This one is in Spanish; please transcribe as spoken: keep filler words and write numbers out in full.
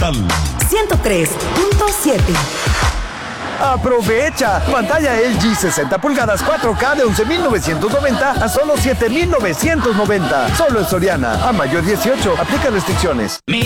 digital. ciento tres punto siete. ¡Aprovecha! Pantalla L G sesenta pulgadas cuatro K de once mil novecientos noventa a solo siete mil novecientos noventa. Solo en Soriana. A mayo dieciocho. Aplica restricciones.